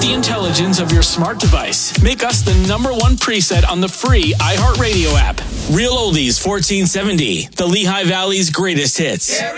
the intelligence of your smart device. Make us the #1 preset on the free iHeartRadio app. Real Oldies 1470, the Lehigh Valley's greatest hits.